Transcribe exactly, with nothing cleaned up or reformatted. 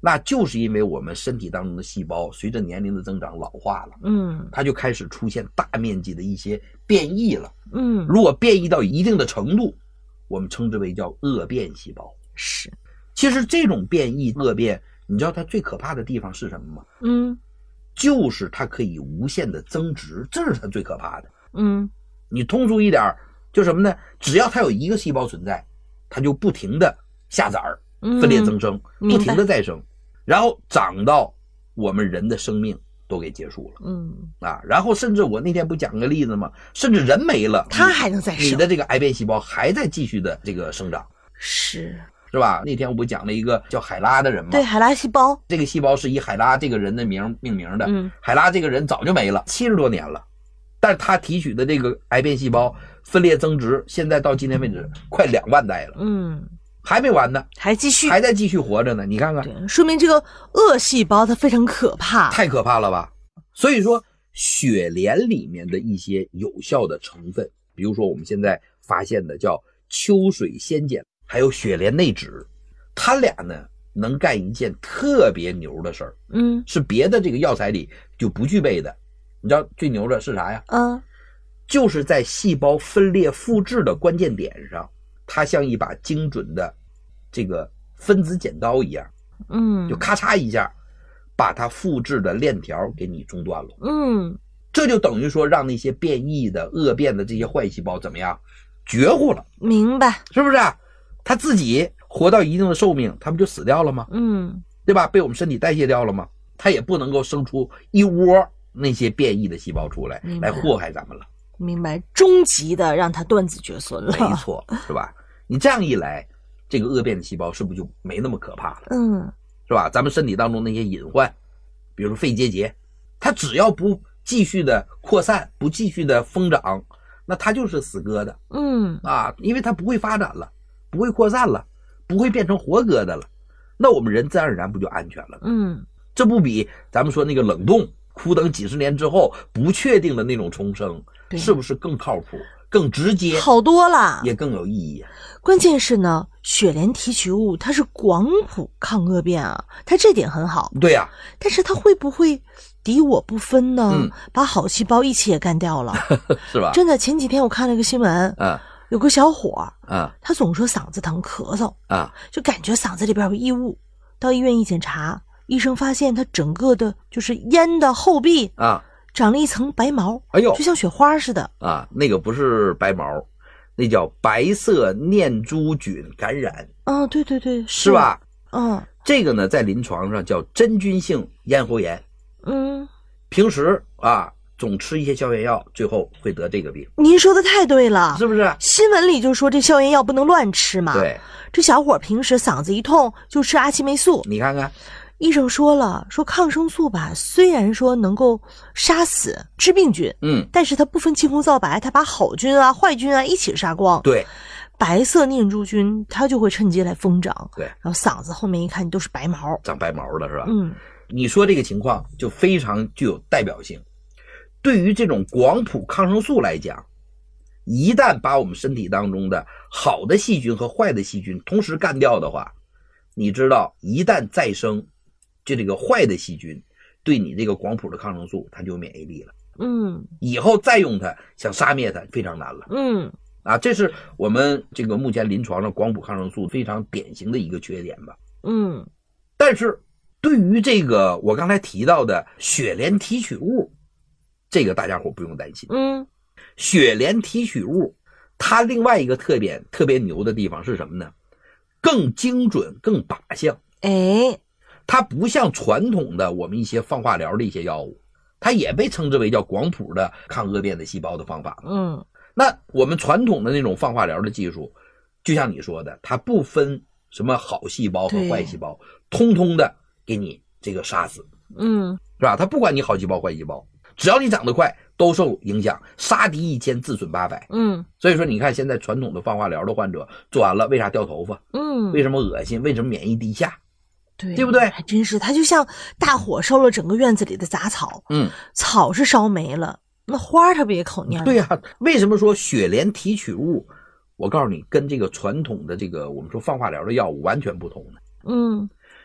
那就是因为我们身体当中的细胞随着年龄的增长老化了， 嗯， 它就开始出现大面积的一些变异了。 嗯， 如果变异到一定的程度，我们称之为叫恶变细胞。 是， 其实这种变异恶变，你知道它最可怕的地方是什么吗？ 嗯， 就是它可以无限的增殖，这是它最可怕的。 嗯， 你通俗一点就什么呢？只要它有一个细胞存在，它就不停的下崽儿，分裂增生， 嗯、 不停的再生，然后长到我们人的生命都给结束了。 嗯啊，然后甚至我那天不讲个例子吗？甚至人没了， 它还能再生， 你的这个癌变细胞还在继续的这个生长， 是是吧？那天我不讲了一个叫海拉的人吗？ 对，海拉细胞， 这个细胞是以海拉这个人的名命名的。 嗯， 海拉这个人早就没了，七十多年了，但是他提取的这个癌变细胞分裂增殖，现在到今天为止快两万代了。 嗯。 还没完呢， 还继续， 还在继续活着呢。你看看， 对，说明这个恶细胞它非常可怕， 太可怕了吧？所以说，雪莲里面的一些有效的成分，比如说我们现在发现的叫秋水仙碱，还有雪莲内酯，它俩呢能干一件特别牛的事儿， 嗯， 是别的这个药材里就不具备的。你知道最牛的是啥呀？ 嗯， 就是在细胞分裂复制的关键点上，它像一把精准的这个分子剪刀一样， 嗯， 就咔嚓一下把它复制的链条给你中断了。 嗯， 这就等于说让那些变异的恶变的这些坏细胞怎么样绝户了， 明白， 是不是啊？它自己活到一定的寿命，它不就死掉了吗？ 嗯， 对吧？被我们身体代谢掉了吗？它也不能够生出一窝那些变异的细胞出来来祸害咱们了。 明白，终极的让它断子绝孙了， 没错，是吧？你这样一来，这个恶变的细胞是不是就没那么可怕了？ 嗯， 是吧？咱们身体当中那些隐患，比如说肺结节，它只要不继续的扩散，不继续的疯长，那它就是死疙瘩。 嗯啊，因为它不会发展了，不会扩散了，不会变成活疙瘩了，那我们人自然而然不就安全了？ 嗯， 这不比咱们说那个冷冻苦等几十年之后不确定的那种重生，是不是更靠谱、更直接， 好多了， 也更有意义啊？ 关键是呢，雪莲提取物它是广谱抗恶变啊，它这点很好。 对呀、啊， 但是它会不会敌我不分呢？ 嗯， 把好细胞一起也干掉了， 是吧？ 真的，前几天我看了个新闻， 嗯， 有个小伙， 嗯， 他总说嗓子疼、咳嗽， 啊、 嗯，就感觉嗓子里边有异物，到医院一检查，医生发现他整个的就是咽的后壁啊长了一层白毛， 哎呦， 就像雪花似的啊，那个不是白毛，那叫白色念珠菌感染。 哦，对对对， 是吧？ 嗯， 这个呢，在临床上叫真菌性咽喉炎。 嗯， 平时啊，总吃一些消炎药，最后会得这个病。 您说的太对了， 是不是？ 新闻里就说这消炎药不能乱吃嘛。 对， 这小伙平时嗓子一痛就吃阿奇霉素， 你看看。 医生说了，说抗生素吧，虽然说能够杀死致病菌， 嗯， 但是它不分青红皂白，它把好菌啊、坏菌啊一起杀光。 对， 白色念珠菌它就会趁机来疯长， 对， 然后嗓子后面一看都是白毛， 长白毛了是吧？ 嗯， 你说这个情况就非常具有代表性。对于这种广谱抗生素来讲，一旦把我们身体当中的好的细菌和坏的细菌同时干掉的话，你知道一旦再生，就这个坏的细菌对你这个广谱的抗生素它就有免疫力了， 嗯， 以后再用它想杀灭它非常难了， 嗯， 啊，这是我们这个目前临床上广谱抗生素非常典型的一个缺点吧。 嗯， 但是对于这个我刚才提到的雪莲提取物，这个大家伙不用担心。 嗯， 雪莲提取物它另外一个特点特别牛的地方是什么呢？更精准更靶向。 哎， 它不像传统的我们一些放化疗的一些药物，它也被称之为叫广谱的抗恶变的细胞的方法。 嗯， 那我们传统的那种放化疗的技术，就像你说的，它不分什么好细胞和坏细胞，通通的给你这个杀死， 嗯， 是吧？它不管你好细胞坏细胞，只要你长得快都受影响，杀敌一千自损八百。 嗯， 所以说你看现在传统的放化疗的患者做完了为啥掉头发？ 嗯， 为什么恶心？为什么免疫低下？ 对， 对不对？ 还真是，它就像大火烧了整个院子里的杂草， 嗯， 草是烧没了，那花它不也口蔫？ 对呀、啊，为什么说雪莲提取物？我告诉你，跟这个传统的这个我们说放化疗的药物完全不同的。 嗯，